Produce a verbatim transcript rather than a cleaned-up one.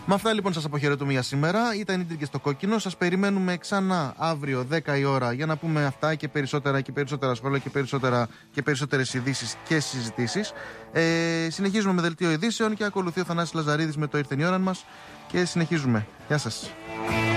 Με αυτά λοιπόν σας αποχαιρετούμε για σήμερα. Ήταν Ίντερ και στο κόκκινο. Σας περιμένουμε ξανά αύριο δέκα η ώρα για να πούμε αυτά και περισσότερα και περισσότερα σχόλια και, περισσότερα, και περισσότερες ειδήσεις και συζητήσεις. Ε, συνεχίζουμε με δελτίο ειδήσεων και ακολουθεί ο Θανάσης Λαζαρίδης με το ήρθε η ώρα μας και συνεχίζουμε. Γεια σας.